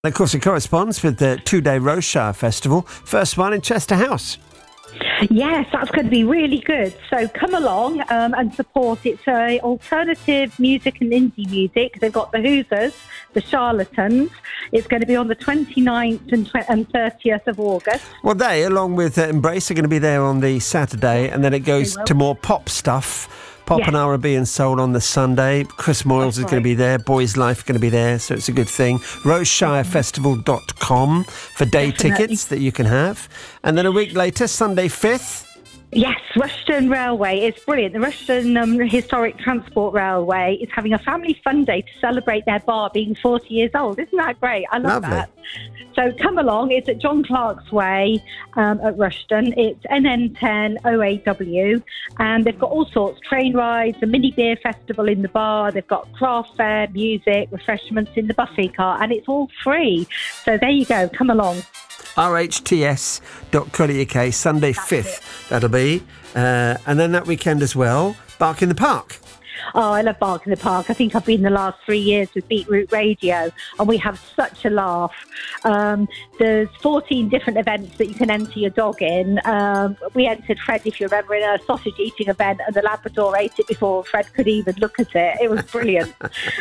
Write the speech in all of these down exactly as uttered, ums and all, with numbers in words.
Of course, it corresponds with the two-day Roseshire Festival. First one in Chester House. Yes, that's going to be really good. So come along um, and support. It's uh, alternative music and indie music. They've got the Hoosers, the Charlatans. It's going to be on the twenty-ninth and, tw- and thirtieth of August. Well, they, along with uh, Embrace, are going to be there on the Saturday, and then it goes to more pop stuff. Pop Yes. and R and B and soul on the Sunday. Chris Moyles That's is right. going to be there. Boys Life going to be there, so it's a good thing. roseshire festival dot com for day Definitely. tickets that you can have. And then a week later, Sunday fifth. Yes, Rushden Railway. It's brilliant. The Rushden um, Historic Transport Railway is having a family fun day to celebrate their bar being forty years old. Isn't that great? I love Lovely. that. So come along. It's at John Clark's Way um, at Rushden. It's N N ten O A W. And they've got all sorts, train rides, a mini beer festival in the bar. They've got craft fair, music, refreshments in the buffet car. And it's all free. So there you go. Come along. r h t s dot co dot u k, Sunday fifth, that'll be. Uh, and then that weekend as well, Bark in the Park. Oh, I love Bark in the Park. I think I've been the last three years with Beetroot Radio, and we have such a laugh. Um, there's fourteen different events that you can enter your dog in. Um, we entered Fred, if you remember, in a sausage eating event, and the Labrador ate it before Fred could even look at it. It was brilliant.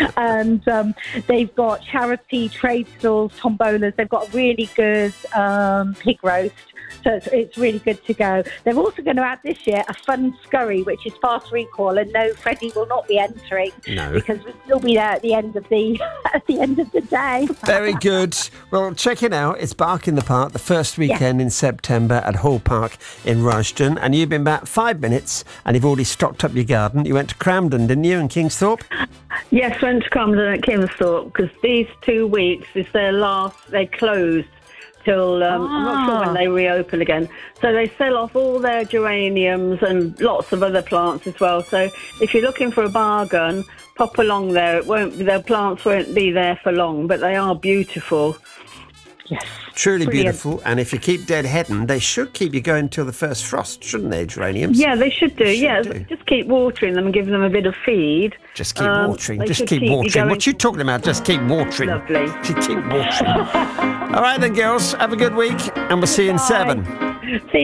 And um, they've got charity trade stalls, tombolas. They've got a really good um, pig roast. So it's, it's really good to go. They're also going to add this year a fun scurry, which is fast recall, and no, Freddie will not be entering No. because we'll still be there at the end of the at the end of the day. Very good. Well, check it out. It's Bark in the Park, the first weekend in September at Hall Park in Rushden. And you've been back five minutes and you've already stocked up your garden. You went to Cramden, didn't you, in Kingsthorpe? Yes, went to Cramden at Kingsthorpe because these two weeks is their last. They closed till um, I'm not sure when they reopen again. So they sell off all their geraniums and lots of other plants as well. So if you're looking for a bargain, pop along there. It won't. Their plants won't be there for long, but they are beautiful. Yes. Truly Brilliant. beautiful. And if you keep deadheading, they should keep you going till the first frost, shouldn't they, geraniums? Yeah, they should do. They should yeah, do. just keep watering them and giving them a bit of feed. Just keep Um, watering. they Just should keep keep you watering. going. What you talking about? Just keep watering. Lovely. Just keep watering. All right then, girls. Have a good week. And we'll see you in Bye. seven. See